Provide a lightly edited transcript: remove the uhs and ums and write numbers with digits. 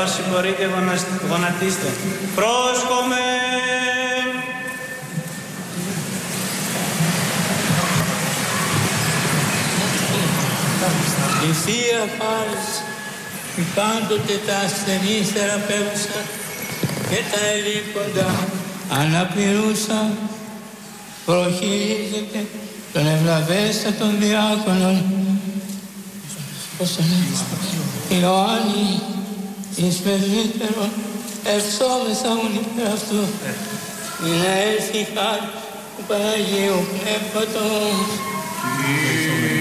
Όσοι μπορείτε γονατίστε. Πρόσχομαι. Η Θεία Χάρις, η πάντοτε τα ασθενή θεραπεύουσα και τα ελείποντα αναπηρούσα, προχειρίζεται τον ευλαβέστατον διάκονον, Ιωάννη, εις πρεσβύτερον, ευσόμεθα ουν υπέρ αυτού, να έρθει η χάρη του Παναγίου Πνεύματος.